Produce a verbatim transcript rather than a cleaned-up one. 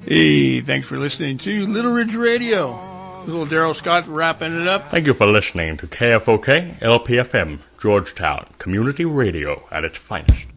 Hey, thanks for listening to Little Ridge Radio. This is little Daryl Scott wrapping it up. Thank you for listening to K F O K L P F M, Georgetown, community radio at its finest.